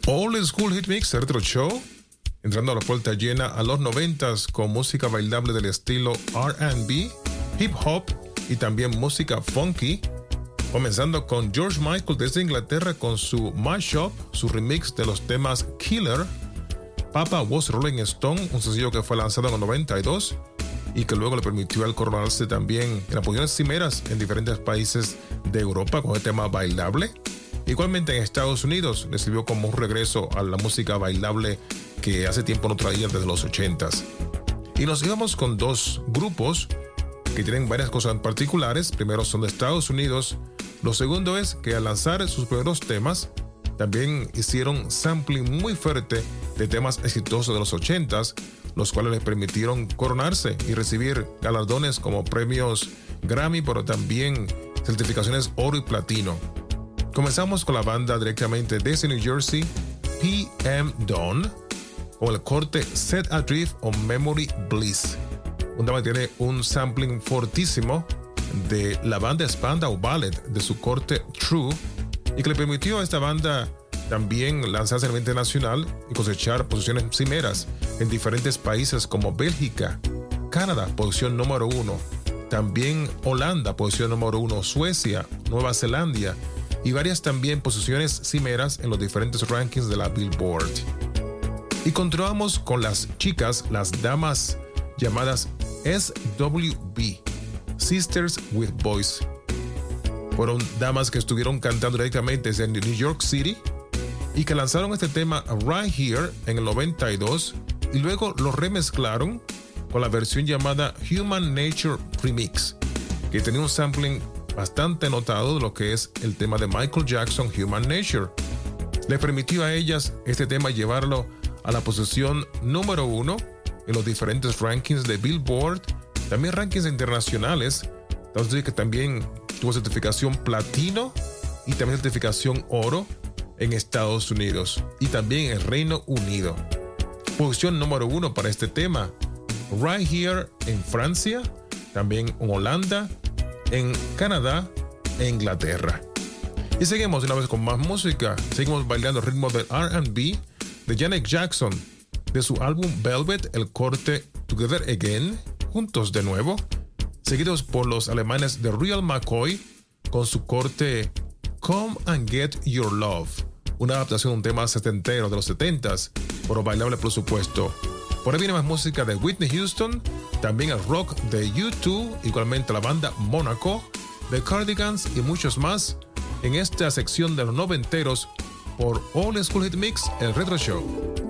Old School Hit Mix Retro Show, entrando a la puerta llena a los 90s con música bailable del estilo R&B, hip hop y también música funky, comenzando con George Michael desde Inglaterra con su Mashup, su remix de los temas Killer, Papa Was Rolling Stone, un sencillo que fue lanzado en el 92 y que luego le permitió a él coronarse también en las posiciones cimeras en diferentes países de Europa con el tema bailable. Igualmente en Estados Unidos le sirvió como un regreso a la música bailable que hace tiempo no traía desde los 80s. Y nos íbamos con dos grupos que tienen varias cosas particulares. Primero son de Estados Unidos. Lo segundo es que al lanzar sus primeros temas también hicieron sampling muy fuerte de temas exitosos de los 80s, los cuales les permitieron coronarse y recibir galardones como premios Grammy, pero también certificaciones oro y platino. Comenzamos con la banda directamente desde New Jersey, PM Dawn, con el corte Set Adrift o Memory Bliss. Un tema que tiene un sampling fortísimo de la banda Spandau Ballet de su corte True y que le permitió a esta banda también lanzarse a nivel internacional y cosechar posiciones cimeras en diferentes países como Bélgica, Canadá, posición número 1, también Holanda, posición número 1, Suecia, Nueva Zelanda y varias también posiciones cimeras en los diferentes rankings de la Billboard. Y continuamos con las chicas, las damas llamadas SWB, Sisters with Boys. Fueron damas que estuvieron cantando directamente desde New York City y que lanzaron este tema Right Here en el 92 y luego lo remezclaron con la versión llamada Human Nature Remix, que tenía un sampling bastante notado de lo que es el tema de Michael Jackson, Human Nature. Le permitió a ellas este tema llevarlo a la posición número 1 en los diferentes rankings de Billboard, también rankings internacionales, entonces que también tuvo certificación platino y también certificación oro en Estados Unidos y también en Reino Unido. Posición número 1 para este tema, Right Here en Francia, también en Holanda, en Canadá e Inglaterra. Y seguimos una vez con más música. Seguimos bailando el ritmo del R&B de Janet Jackson de su álbum Velvet, el corte Together Again, juntos de nuevo, seguidos por los alemanes de Real McCoy con su corte Come and Get Your Love, una adaptación de un tema setentero de los 70s, pero bailable por supuesto. Por ahí viene más música de Whitney Houston, también el rock de U2, igualmente la banda Monaco, The Cardigans y muchos más en esta sección de los noventeros por Old School Hit Mix, el Retro Show.